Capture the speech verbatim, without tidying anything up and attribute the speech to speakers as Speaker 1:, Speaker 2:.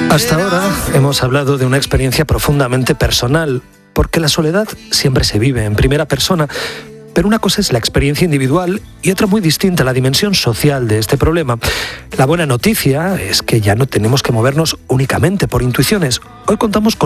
Speaker 1: Hasta ahora hemos hablado de una experiencia profundamente personal, porque la soledad siempre se vive en primera persona, pero una cosa es la experiencia individual y otra muy distinta, la dimensión social de este problema. La buena noticia es que ya no tenemos que movernos únicamente por intuiciones. Hoy contamos con